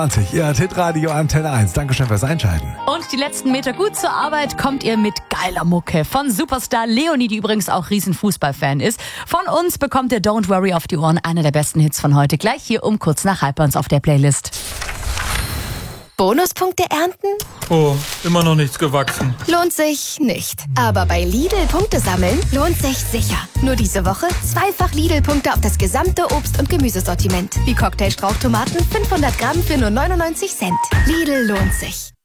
Ihr Hitradio Antenne 1. Dankeschön fürs Einschalten. Und die letzten Meter gut zur Arbeit kommt ihr mit geiler Mucke von Superstar Leonie, die übrigens auch riesen Fußballfan ist. Von uns bekommt ihr Don't Worry auf die Ohren, einer der besten Hits von heute. Gleich hier um kurz nach halb bei uns auf der Playlist. Bonuspunkte ernten? Oh, immer noch nichts gewachsen. Lohnt sich nicht. Aber bei Lidl Punkte sammeln lohnt sich sicher. Nur diese Woche zweifach Lidl-Punkte auf das gesamte Obst- und Gemüsesortiment. Wie Cocktailstrauchtomaten 500 Gramm für nur 99 Cent. Lidl lohnt sich.